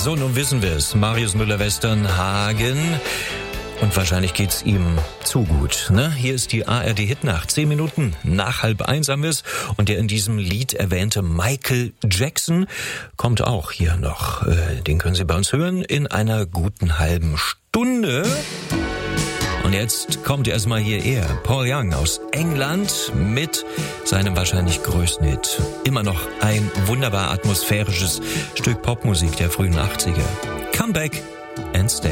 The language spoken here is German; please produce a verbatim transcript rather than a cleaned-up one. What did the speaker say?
So, nun wissen wir es. Marius Müller-Westernhagen. Und wahrscheinlich geht's ihm zu gut, ne? Hier ist die A R D-Hitnacht. Zehn Minuten nach halb eins haben wir's. Und der in diesem Lied erwähnte Michael Jackson kommt auch hier noch. Den können Sie bei uns hören in einer guten halben Stunde. Und jetzt kommt erstmal hier er, Paul Young aus England mit seinem wahrscheinlich größten Hit. Immer noch ein wunderbar atmosphärisches Stück Popmusik der frühen achtziger. Come back and stay.